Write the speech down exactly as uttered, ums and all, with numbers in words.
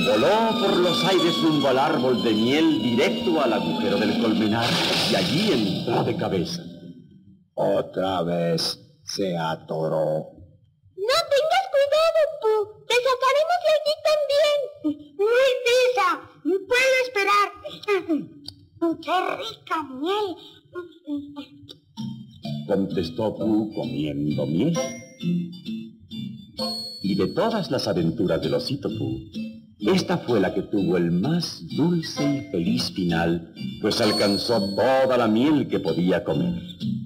Voló por los aires rumbo al árbol de miel, directo al agujero del colmenar, y allí entró de cabeza. Otra vez se atoró. No tengas cuidado, Pooh. Te sacaremos de allí también. Muy pisa. Puedo esperar. ¡Qué rica miel! Contestó Pooh comiendo miel. Y de todas las aventuras del osito Pooh, esta fue la que tuvo el más dulce y feliz final, pues alcanzó toda la miel que podía comer.